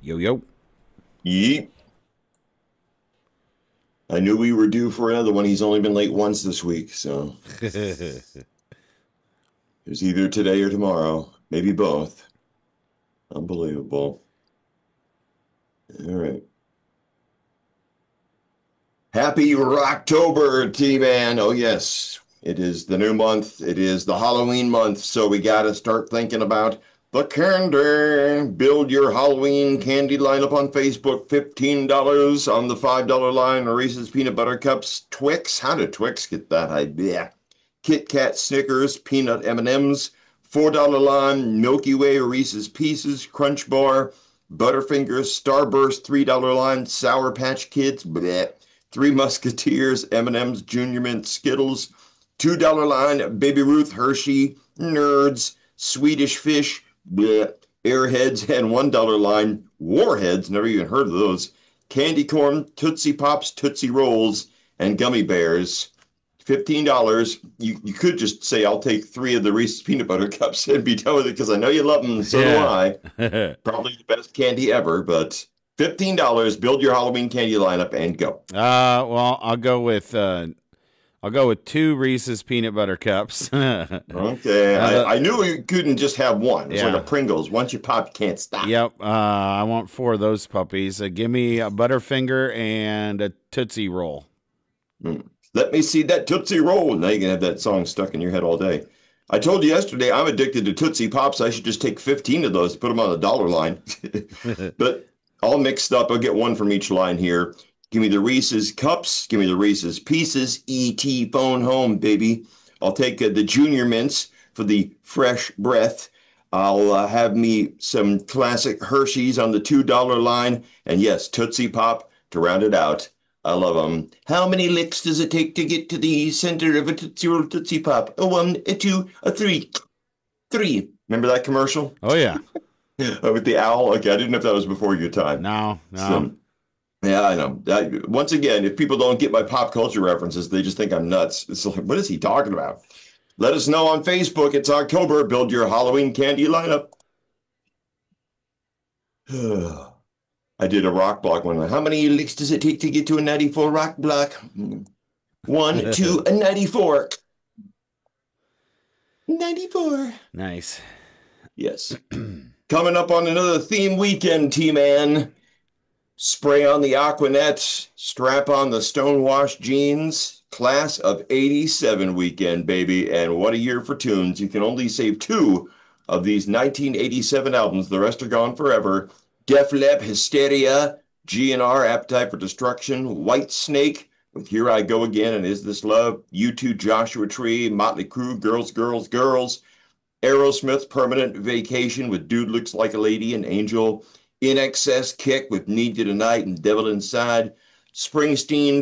Yo, yo. Yeet. I knew we were due for another one. He's only been late once this week, so it's either today or tomorrow. Maybe both. Unbelievable. All right. Happy Rocktober, T-Man. Oh, yes. It is the new month. It is the Halloween month, so we got to start thinking about the candy. Build your Halloween candy lineup on Facebook. $15 on the $5 line. Reese's Peanut Butter Cups. Twix. How did Twix get that idea? Kit Kat, Snickers, Peanut M&Ms. $4 line. Milky Way, Reese's Pieces, Crunch Bar, Butterfingers, Starburst. $3 line. Sour Patch Kids. Bleh. Three Musketeers, M&M's, Junior Mint, Skittles, $2 line, Baby Ruth, Hershey, Nerds, Swedish Fish, bleh, Airheads, and $1 line, Warheads, never even heard of those, Candy Corn, Tootsie Pops, Tootsie Rolls, and Gummy Bears. $15. You could just say, I'll take three of the Reese's Peanut Butter Cups and be done with it because I know you love them. So do Yeah. I. Probably the best candy ever, but $15. Build your Halloween candy lineup and go. Well, I'll go with two Reese's peanut butter cups. Okay, I knew you couldn't just have one. It's like a Yeah. Pringles. Once you pop, you can't stop. Yep. I want four of those puppies. Give me a Butterfinger and a Tootsie Roll. Let me see that Tootsie Roll. Now you can have that song stuck in your head all day. I told you yesterday I'm addicted to Tootsie Pops. I should just take 15 of those, put them on the dollar line. But all mixed up. I'll get one from each line here. Give me the Reese's Cups. Give me the Reese's Pieces. E.T. Phone Home, baby. I'll take the Junior Mints for the fresh breath. I'll have me some classic Hershey's on the $2 line. And yes, Tootsie Pop to round it out. I love them. How many licks does it take to get to the center of a Tootsie Roll Tootsie Pop? A one, a two, a three. Three. Remember that commercial? Oh yeah. With the owl? Okay, I didn't know if that was before your time. No. So, yeah, I know. Once again, if people don't get my pop culture references, they just think I'm nuts. It's like, what is he talking about? Let us know on Facebook. It's October. Build your Halloween candy lineup. I did a rock block one. How many licks does it take to get to a 94 rock block? One, two, a 94. 94. Nice. Yes. Coming up on another theme weekend, T-Man. Spray on the Aquanet, strap on the Stonewashed jeans. Class of 87 weekend, baby. And what a year for tunes. You can only save two of these 1987 albums. The rest are gone forever. Def Leppard, Hysteria, GNR, Appetite for Destruction, White Snake with Here I Go Again and Is This Love, U2, Joshua Tree, Motley Crue, Girls, Girls, Girls, Aerosmith, Permanent Vacation with Dude Looks Like a Lady and Angel, In Excess, Kick with Need You Tonight and Devil Inside, Springsteen,